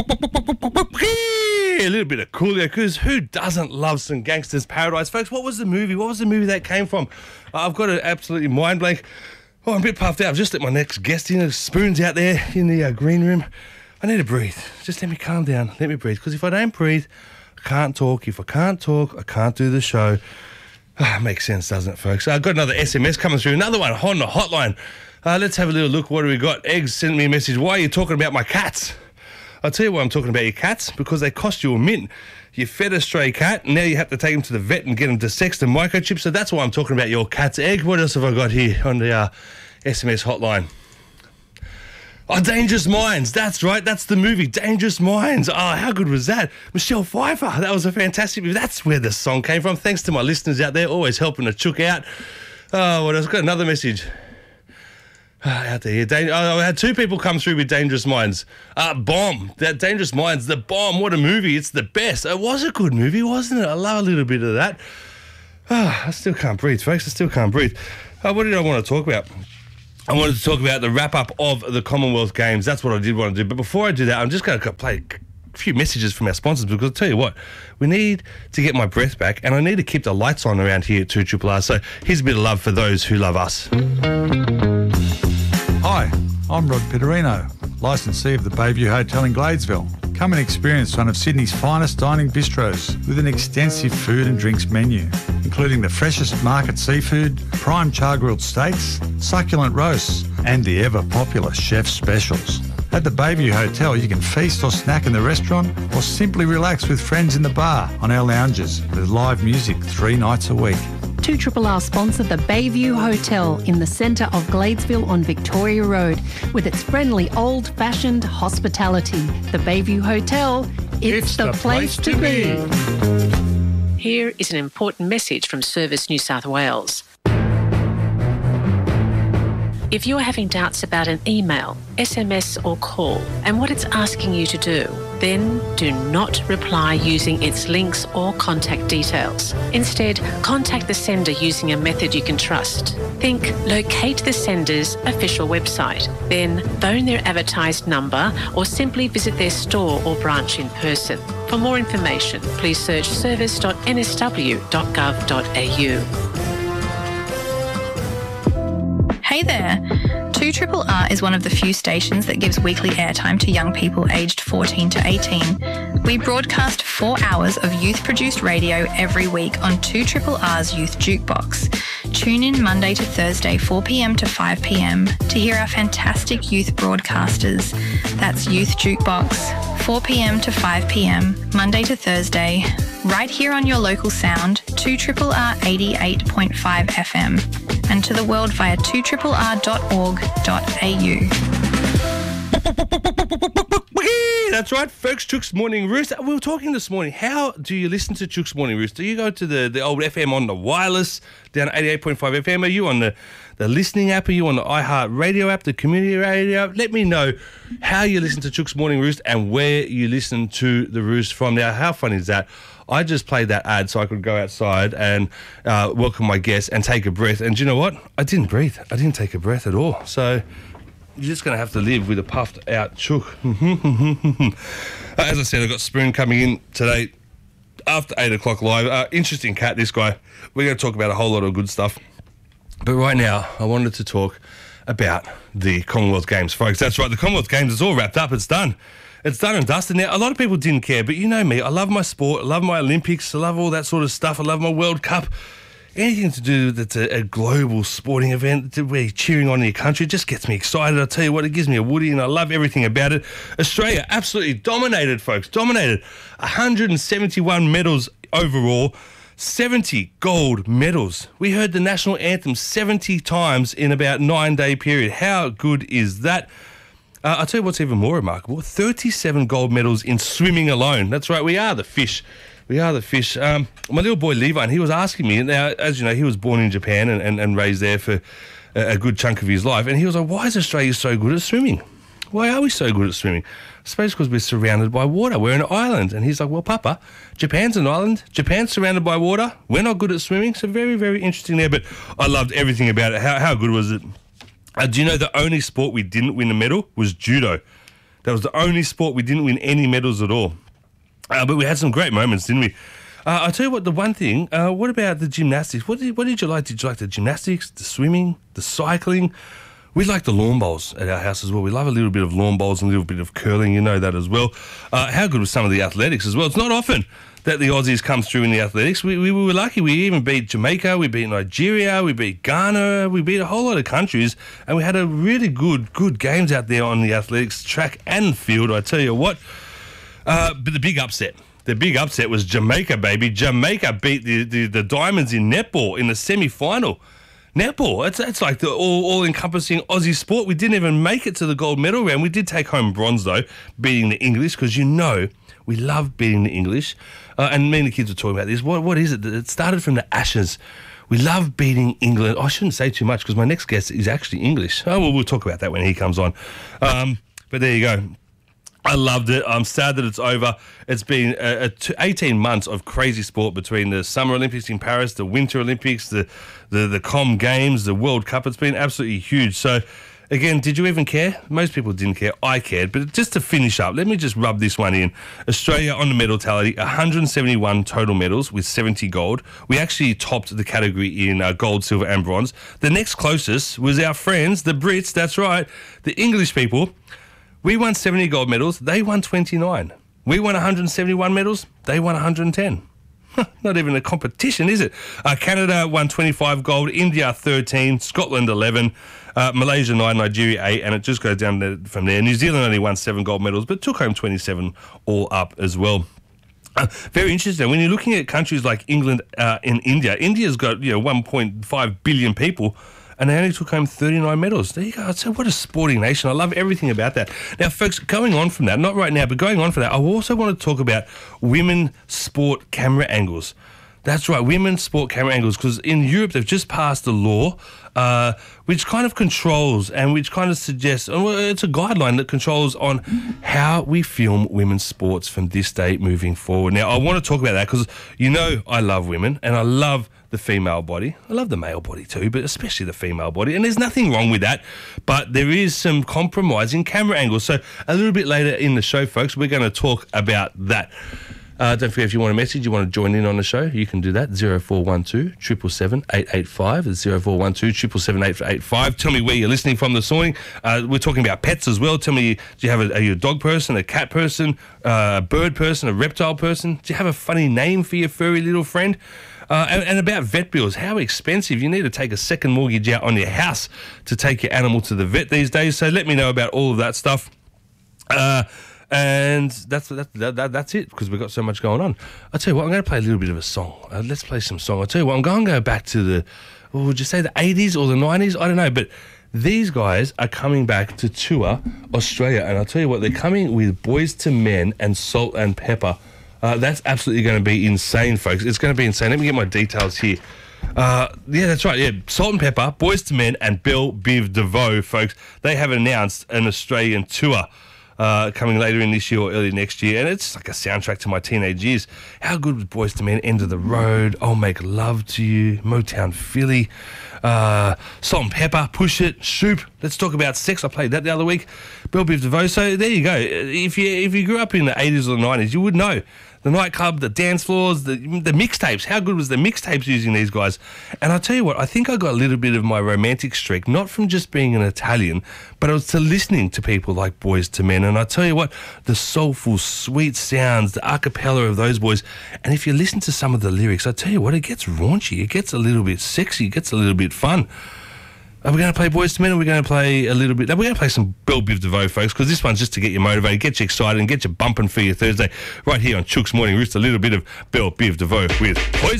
A little bit of Coolio, because who doesn't love some Gangsters Paradise? Folks, what was the movie? What was the movie that came from? I've got an absolutely mind blank. Oh, I'm a bit puffed out. I've just let my next guest in. There's spoons out there in the green room. I need to breathe. Just let me calm down. Let me breathe. Because if I don't breathe, I can't talk. If I can't talk, I can't do the show. Makes sense, doesn't it, folks? I've got another SMS coming through. Another one on the hotline. Let's have a little look. What do we got? Eggs sent me a message. Why are you talking about my cats? I'll tell you why I'm talking about your cats, because they cost you a mint. You fed a stray cat, and now you have to take them to the vet and get them dissected and microchipped, so that's why I'm talking about your cat's egg. What else have I got here on the SMS hotline? Oh, Dangerous Minds. That's right. That's the movie, Dangerous Minds. Oh, how good was that? Michelle Pfeiffer. That was a fantastic movie. That's where the song came from. Thanks to my listeners out there, always helping a chook out. Oh, what else? Got another message. Out there. I had two people come through with Dangerous Minds. Bomb. That Dangerous Minds, The Bomb. What a movie. It's the best. It was a good movie, wasn't it? I love a little bit of that. I still can't breathe, folks. I still can't breathe. What did I want to talk about? I wanted to talk about the wrap-up of the Commonwealth Games. That's what I did want to do. But before I do that, I'm just going to play a few messages from our sponsors, because I'll tell you what, we need to get my breath back, and I need to keep the lights on around here at 2RRR. So here's a bit of love for those who love us. Hi, I'm Rod Pitterino, licensee of the Bayview Hotel in Gladesville. Come and experience one of Sydney's finest dining bistros with an extensive food and drinks menu, including the freshest market seafood, prime char-grilled steaks, succulent roasts, and the ever-popular chef specials. At the Bayview Hotel, you can feast or snack in the restaurant or simply relax with friends in the bar on our lounges with live music 3 nights a week. 2RRR sponsor the Bayview Hotel in the centre of Gladesville on Victoria Road with its friendly old-fashioned hospitality. The Bayview Hotel, it's the place to be. Here is an important message from Service New South Wales. If you're having doubts about an email, SMS or call and what it's asking you to do, then do not reply using its links or contact details. Instead, contact the sender using a method you can trust. Think locate the sender's official website, then phone their advertised number or simply visit their store or branch in person. For more information, please search service.nsw.gov.au. Hey there! 2RRR is one of the few stations that gives weekly airtime to young people aged 14 to 18. We broadcast 4 hours of youth-produced radio every week on 2RRR's Youth Jukebox. Tune in Monday to Thursday, 4 p.m. to 5 p.m. to hear our fantastic youth broadcasters. That's Youth Jukebox, 4 p.m. to 5 p.m, Monday to Thursday, right here on your local sound, 2RRR 88.5 FM, and to the world via 2RRR.org.au. That's right, folks. Chook's Morning Roost. We were talking this morning. How do you listen to Chook's Morning Roost? Do you go to the old FM on the wireless down at 88.5 FM? Are you on the listening app? Are you on the iHeart Radio app, the community radio app? Let me know how you listen to Chook's Morning Roost and where you listen to the Roost from. Now, how funny is that? I just played that ad so I could go outside and welcome my guests and take a breath. And do you know what? I didn't breathe. I didn't take a breath at all. So you're just going to have to live with a puffed out chook. As I said, I've got Spoon coming in today after 8 o'clock live. Interesting cat, this guy. We're going to talk about a whole lot of good stuff. But right now, I wanted to talk about the Commonwealth Games, folks. That's right, the Commonwealth Games is all wrapped up. It's done. It's done and dusted. Now, a lot of people didn't care, but you know me. I love my sport. I love my Olympics. I love all that sort of stuff. I love my World Cup. Anything to do that's a global sporting event where you're cheering on your country just gets me excited. I tell you what, it gives me a woody, and I love everything about it. Australia absolutely dominated, folks. Dominated. 171 medals overall. 70 gold medals. We heard the national anthem 70 times in about 9-day period. How good is that? I'll tell you what's even more remarkable. 37 gold medals in swimming alone. That's right, we are the fish. We are the fish. My little boy Levi, he was asking me, now, as you know, he was born in Japan and raised there for a good chunk of his life, and he was like, why is Australia so good at swimming? Why are we so good at swimming? I suppose because we're surrounded by water. We're an island. And he's like, well, Papa, Japan's an island. Japan's surrounded by water. We're not good at swimming. So very, very interesting there. But I loved everything about it. How good was it? Do you know the only sport we didn't win a medal was judo? That was the only sport we didn't win any medals at all. But we had some great moments, didn't we? I'll tell you what, the one thing, what about the gymnastics? What did you like? Did you like the gymnastics, the swimming, the cycling? We like the lawn bowls at our house as well. We love a little bit of lawn bowls and a little bit of curling, you know that as well. How good was some of the athletics as well? It's not often that the Aussies come through in the athletics. We were lucky. We even beat Jamaica, we beat Nigeria, we beat Ghana, we beat a whole lot of countries, and we had a really good games out there on the athletics track and field, I tell you what. But the big upset was Jamaica, baby. Jamaica beat the Diamonds in netball in the semi-final. Netball, it's like the all-encompassing Aussie sport. We didn't even make it to the gold medal round. We did take home bronze, though, beating the English, because you know we love beating the English. And me and the kids were talking about this. What is it? It started from the Ashes. We love beating England. I shouldn't say too much because my next guest is actually English. Oh, well, we'll talk about that when he comes on. But there you go. I loved it. I'm sad that it's over. It's been 18 months of crazy sport between the Summer Olympics in Paris, the Winter Olympics, the Com Games, the World Cup. It's been absolutely huge. So, again, did you even care? Most people didn't care. I cared. But just to finish up, let me just rub this one in. Australia on the medal tally, 171 total medals with 70 gold. We actually topped the category in gold, silver and bronze. The next closest was our friends, the Brits. That's right, the English people. We won 70 gold medals. They won 29. We won 171 medals. They won 110. Not even a competition, is it? Canada won 25 gold. India 13. Scotland 11. Malaysia 9. Nigeria 8. And it just goes down from there. New Zealand only won 7 gold medals, but took home 27 all up as well. Very interesting. When you're looking at countries like England and India, India's got 1.5 billion people, and they only took home 39 medals. There you go. So what a sporting nation. I love everything about that. Now, folks, going on from that, not right now, but going on from that, I also want to talk about women sport camera angles. That's right, women's sport camera angles, because in Europe they've just passed a law which kind of controls and which kind of suggests, well, it's a guideline that controls on how we film women's sports from this day moving forward. Now, I want to talk about that because I love women and I love the female body. I love the male body too, but especially the female body. And there's nothing wrong with that, but there is some compromising camera angles. So a little bit later in the show, folks, we're going to talk about that. Don't forget, if you want a message, you want to join in on the show, you can do that. 0412 777 885. It's 0412 777 885. Tell me where you're listening from this morning. We're talking about pets as well. Tell me, are you a dog person, a cat person, a bird person, a reptile person? Do you have a funny name for your furry little friend? And about vet bills, how expensive. You need to take a second mortgage out on your house to take your animal to the vet these days. So let me know about all of that stuff. And that's it, because we've got so much going on. I'll tell you what, I'm going to play a little bit of a song. Let's play some song. I'll tell you what, I'm going to go back to would you say the 80s or the 90s? I don't know, but these guys are coming back to tour Australia. And I'll tell you what, they're coming with Boys to Men and Salt and Pepper. That's absolutely going to be insane, folks. It's going to be insane. Let me get my details here. Yeah, that's right. Yeah, Salt and Pepper, Boys to Men, and Belle Biv DeVoe, folks. They have announced an Australian tour coming later in this year or early next year, and it's like a soundtrack to my teenage years. How good was Boys to Men? End of the Road, I'll Make Love to You, Motown Philly, Salt and Pepper, Push It, Shoop. Let's talk about sex. I played that the other week. Belle Biv DeVoe. So there you go. If you grew up in the 80s or the 90s, you would know. The nightclub, the dance floors, the mixtapes. How good was the mixtapes using these guys? And I'll tell you what, I think I got a little bit of my romantic streak, not from just being an Italian, but it was to listening to people like Boys to Men. And I tell you what, the soulful, sweet sounds, the a cappella of those boys. And if you listen to some of the lyrics, I tell you what, it gets raunchy. It gets a little bit sexy. It gets a little bit fun. Are we going to play Boys to Men, or are we going to play a little bit? No, we're going to play some Belle Biv DeVoe, folks, because this one's just to get you motivated, get you excited, and get you bumping for your Thursday. Right here on Chook's Morning Roost, a little bit of Belle Biv DeVoe with Poison.